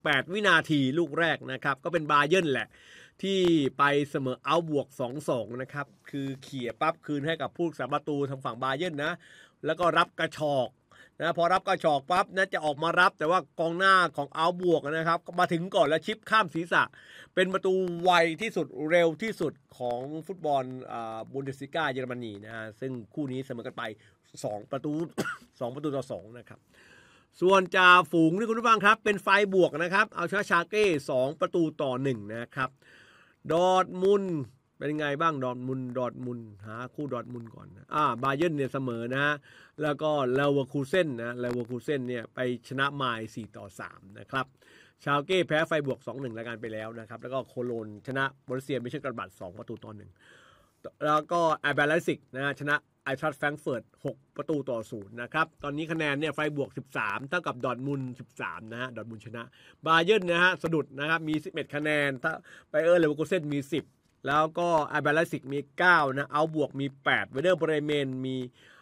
8 วินาทีลูกแรกนะครับก็เป็นบาเยิร์นแหละที่ไปเสมอเอาบวก 2-2 นะครับคือเขี่ยปั๊บคืนให้กับผู้รักษาประตูทางฝั่งบาเยิร์นนะแล้วก็รับกระชอกนะพอรับกระชอกปั๊บนะจะออกมารับแต่ว่ากองหน้าของเอาบวกนะครับก็มาถึงก่อนแล้วชิปข้ามศีรษะเป็นประตูไวที่สุดเร็วที่สุดของฟุตบอลบุนเดสลิก้าเยอรมนีนะฮะซึ่งคู่นี้เสมอกันไป2 ประตู 2-2นะครับส่วนจ่าฝูงที่คุณผู้ฟังครับเป็นไฟบวกนะครับเอาชนะชาเก้2-1นะครับดอร์ทมุนด์เป็นไงบ้างดอร์ทมุนด์หาคู่ดอร์ทมุนด์ก่อนนะบาเยิร์นเนี่ยเสมอนะฮะแล้วก็เลเวอร์คูเซ่นเนี่ยไปชนะไมล์4-3นะครับชาเก้แพ้ไฟบวก 2-1 รายการไปแล้วนะครับแล้วก็โคโลนชนะบอรุสเซียเมนเชนกลาดบัค2-1แล้วก็แอร์แบลซิกนะชนะไอทรัสแฟรงก์เฟิร์ต6-0นะครับตอนนี้คะแนนเนี่ยไฟบวก13เท่ากับดอร์ทมุนด์13นะฮะดอร์ทมุนด์ชนะบาเยิร์นนะฮะสะดุดนะครับมี11คะแนนถ้าไบเออร์เลเวอร์คูเซ่นมี10แล้วก็แอร์แบลซิกมี9นะเอาบวกมี8เวเดอร์เบรเมนมี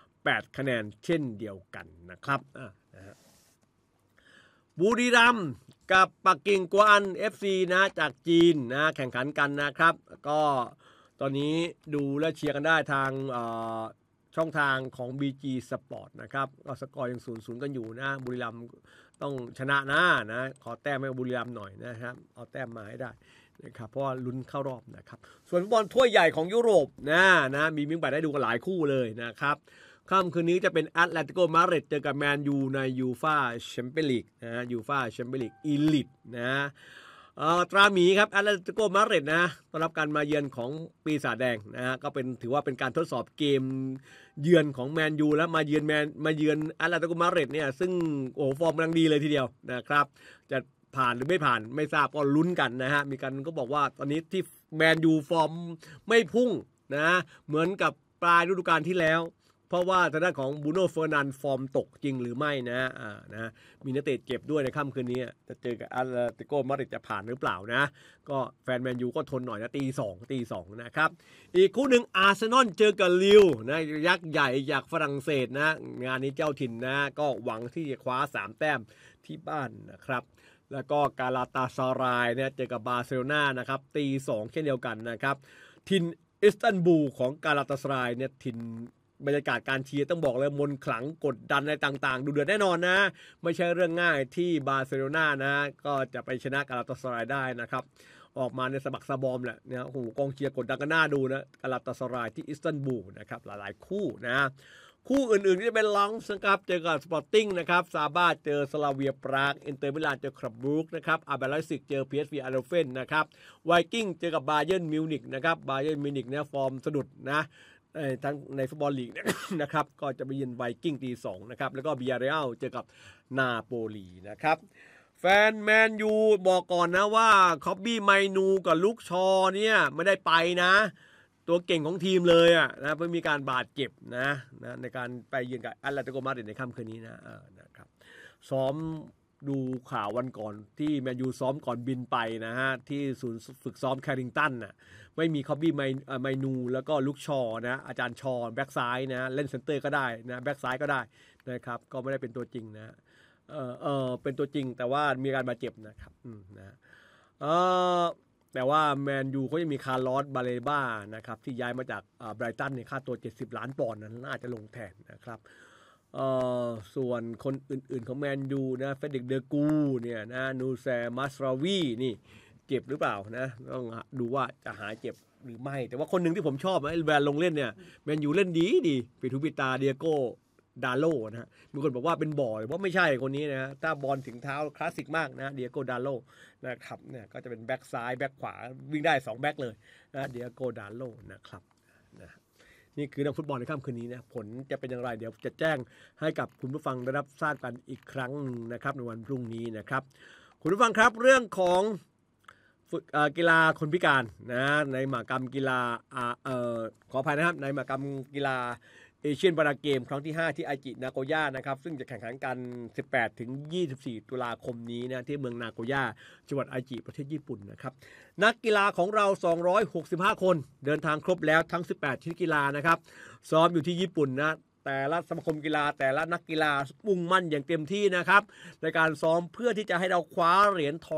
8คะแนนเช่นเดียวกันนะครับนะฮะบุรีรัมย์กับปักกิ่งกวาน FC นะจากจีนนะแข่งขันกันนะครับก็ตอนนี้ดูและเชียร์กันได้ทางช่องทางของ BG Sport นะครับก็สกอร์ยัง 0-0 กันอยู่นะบุรีรัมย์ต้องชนะนะขอแต้มให้บุรีรัมย์หน่อยนะครับเอาแต้มมาให้ได้นะครับเพราะว่าลุ้นเข้ารอบนะครับส่วนฟุตบอลถ้วยใหญ่ของยุโรปนะมีมิงบัตได้ดูกันหลายคู่เลยนะครับค่ำคืนนี้จะเป็นแอตเลติโกมาดริดเจอกับแมนยูในยูฟ่าแชมเปี้ยนลีกนะยูฟ่าแชมเปี้ยนลีกอีลิทนะตราหมีครับแอตเลติโกมาดริดนะต้อนรับการมาเยือนของปีศาจแดงนะก็เป็นถือว่าเป็นการทดสอบเกมเยือนของแมนยูแล้วมาเยือนแอตเลติโกมาดริดเนี่ยซึ่งฟอร์มกำลังดีเลยทีเดียวนะครับจะผ่านหรือไม่ผ่านไม่ทราบก็ลุ้นกันนะฮะมีกันก็บอกว่าตอนนี้ที่แมนยูฟอร์มไม่พุ่งนะเหมือนกับปลายฤดูกาลที่แล้วเพราะว่าทางด้านของบูโน่เฟอร์นันฟอร์มตกจริงหรือไม่นะมีนักเตะเจ็บด้วยในค่ำคืนนี้จะเจอกับแอตเลติโกมาดริดจะผ่านหรือเปล่านะก็แฟนแมนยูก็ทนหน่อยนะตีสองนะครับอีกคู่หนึ่งอาร์เซนอลเจอกับลิวนะยักษ์ใหญ่จากฝรั่งเศสนะงานนี้เจ้าถิ่นนะก็หวังที่จะคว้า3 แต้มที่บ้านนะครับแล้วก็กาลาตาซารายเนี่ยเจอกับบาร์เซโลนานะครับตี 2เช่นเดียวกันนะครับถิ่นอิสตันบูลของกาลาตาซารายเนี่ยถิ่นบรรยากาศการเชียร์ต้องบอกเลยมนต์ขลังกดดันอะไรต่างๆดูเดือดแน่นอนนะไม่ใช่เรื่องง่ายที่บาร์เซโลนานะก็จะไปชนะกาลาตาซารายได้นะครับออกมาในสะบักสะบอมแหละเนี่ยโอ้โหกองเชียร์กดดันกันน่าดูนะกาลาตาซารายที่อิสตันบูลนะครับหลายๆคู่นะคู่อื่นๆที่จะเป็นลองส์นะครับเจอกับสปอร์ติ้งนะครับซาบ้าเจอสลาเวียปรากอินเตอร์มิลานเจอคลับบูกนะครับอาร์เบลไลซิกเจอ PSV ไอน์โดเฟนนะครับไวกิ้งเจอกับบาเยิร์นมิวนิกนะครับบาเยิร์นมิวนิกเนี่ยฟอร์มสะดุดนะทั้งในฟุตบอลลีกนะครับก็จะไปเยือนไวกิ้งตี 2นะครับแล้วก็บิยาเรอัลเจอกับนาโปลีนะครับแฟนแมนยูบอกก่อนนะว่าคอบบี้ไมนูกับลุกชอเนี่ยไม่ได้ไปนะตัวเก่งของทีมเลยนะเพิ่งมีการบาดเจ็บนะในการไปเยือนกับแอตเลติโกมาดริดในค่ำคืนนี้นะครับซ้อมดูข่าววันก่อนที่แมนยูซ้อมก่อนบินไปนะฮะที่ศูนย์ฝึกซ้อมแคริงตันน่ะไม่มีคอบบี้ไมนูแล้วก็ลุกชอนะอาจารย์ชอแบ็กซ้ายนะเล่นเซนเตอร์ก็ได้นะแบ็กซ้ายก็ได้นะครับก็ไม่ได้เป็นตัวจริงนะเป็นตัวจริงแต่ว่ามีการบาดเจ็บนะครับนะแต่ว่าแมนยูเขายังมีคาร์ลอสบาเลบ้านะครับที่ย้ายมาจากไบรตันในค่าตัว70 ล้านปอนด์นั้นน่าจะลงแทนนะครับส่วนคนอื่นๆของแมนยูนะเฟเดริกเดอกูเนี่ยนะนูแซมัสราวีนี่เจ็บหรือเปล่านะต้องดูว่าจะหายเจ็บหรือไม่แต่ว่าคนหนึ่งที่ผมชอบนะแวนลงเล่นเนี่ยแมนยูเล่นดีปิทุปิตาเดียโก้ดาโลนะฮะมีคนบอกว่าเป็นบ่อว่าไม่ใช่คนนี้นะถ้าบอลถึงเท้าคลาสสิกมากนะเดียโก้ดาโลนะครับเนี่ยก็จะเป็นแบ็กซ้ายแบ็กขวาวิ่งได้2แบ็กเลยนะเดียโก้ดาโลนะครับนะนี่คือนักฟุตบอลในค่ำคืนนี้นะผลจะเป็นอย่างไรเดี๋ยวจะแจ้งให้กับคุณผู้ฟังได้รับทราบกันอีกครั้งนึงนะครับในวันพรุ่งนี้นะครับคุณผู้ฟังครับเรื่องของกีฬาคนพิการนะในมหกรรมกีฬาขออภัยนะครับในมหกรรมกีฬาเอเชียนพาราเกมครั้งที่5ที่ไอจินาโกย่านะครับซึ่งจะแข่งขันกัน18 ถึง 24 ตุลาคมนี้นะที่เมืองนาโกย่าจังหวัดไอจิประเทศญี่ปุ่นนะครับนักกีฬาของเรา265คนเดินทางครบแล้วทั้ง18ชนิดกีฬานะครับซ้อมอยู่ที่ญี่ปุ่นนะแต่ละสมาคมกีฬาแต่ละนักกีฬามุ่งมั่นอย่างเต็มที่นะครับในการซ้อมเพื่อที่จะให้เราคว้าเหรียญทอง